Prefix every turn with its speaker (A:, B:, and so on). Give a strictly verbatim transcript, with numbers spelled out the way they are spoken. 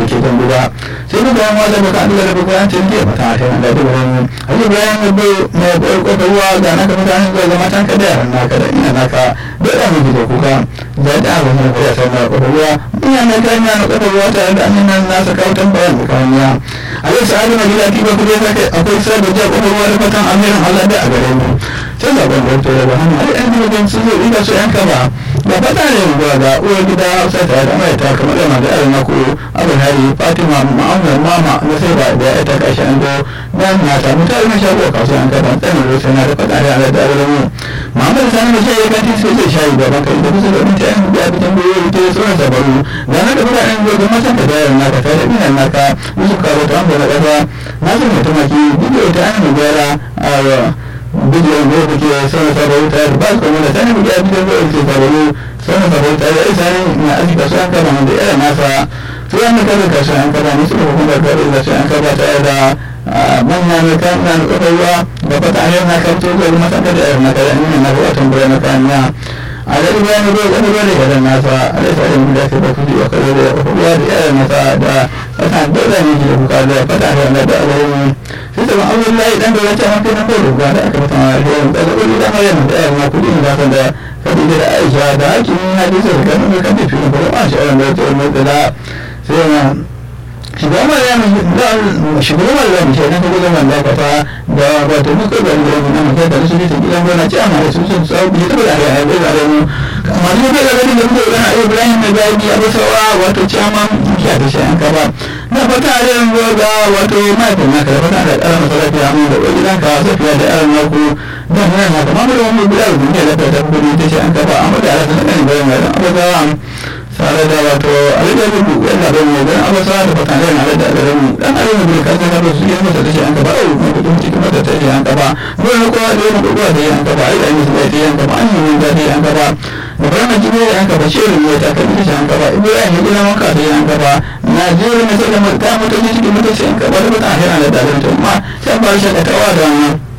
A: ke kan guda sai duka yan wata baka an daga baka an tinke mata ta nan da duka wani hajji bayan da bai mai bai kofar ruwa ga naka mutane ga zama tan ka da yaran naka da ina naka da da mu da kuka da da abu ne da sai na kofar ruwa ina na kai na kofar ruwa tare da annan nasa kautan bayan bukaniya a yau sa'adu na gida tiba kuje sake akwai sai da ja kofar ruwa da fatan amirin Allah da a gare mu sai zaben da to da hannu ai an duba sun zo ina so yan kaba da fata ne ruwa ga uwar gida Hausa ta da mai ta kamar yana da yaran naku abin hari Fatima Muhammad mama na sai ba da ita kashi an zo dan na ta mutane na shago kasuwa an kaba tsayin ruwa sai na da fata ne Allah da gare mu Muhammad sani da shayi kanti sai zai shayi gaban kai da kusa da mutane da ya bitan goyo ta sauran sabaru da na da mutanen goyo ga matan da yaran naka ta da ina naka musu karo ta an da kasa na san mutumaki bidiyo ta an gara a bidiyon da ke sanar sabaru ta ba su kuma da sani mu ya bidiyon da ke sabaru sanar sabaru ta yi sani na aji kasu an kaba da yaran nasa su an kaba kasu an kaba ne su kuma da kaba da su an kaba ta da manya na kan na ruwa da fata ne na kan to da mata da yaran naka da ni na ruwa tambaya na kan ya a da ruwa ne ruwa ne ruwa da yaran nasa a da sai mu da ke ba kudi wa kaza da ruwa da yaran nasa da fata da da ni da kuka da fata da da da ruwa sai da Abdullahi dan da wata hankali na ko ruwa da aka fata da ruwa da kudi da yaran da yaran kudi da kan da Khadija da Aisha da hakimin hadisi da kan da kan da fi ko ba shi yaran da to da sai na shugaban da shugaban da mace na kuma zaman da kafa da wato muka da da na mace da su ne ta gidan gona ci amma da su sun sau bi ta da ya da da mu amma ne da da da mu da Ibrahim da Gabi Abu Sawa wato ci amma ya da shi an kaba na fata da yanzu ga wato mai da na kada fata da ƙarar masarafi amma da gidan ka safiya da yaran naku da nan na kuma da mu da da da ta kudi ta shi an kaba amma da Allah da ne bayan da Abu Sawa tare da wato alaƙar rubu yana da mu dan abasa da fatane na da da mu dan alaƙar rubu kan ka da su yana da shi an ka ba ai mu kudin cikin mata ta shi an ka ba mu ne ko da mu ko da an ka ba ai da mu sai ta an ka ba an yi da an ka ba da fara jibe an ka ba shirin ne ta kan shi an ka ba ibrahim ne gidan wanka da an ka ba najeriya ne sai da mu ta mutunci cikin mutunci an ka ba da fatane na da da amma sai ba shi da tawa da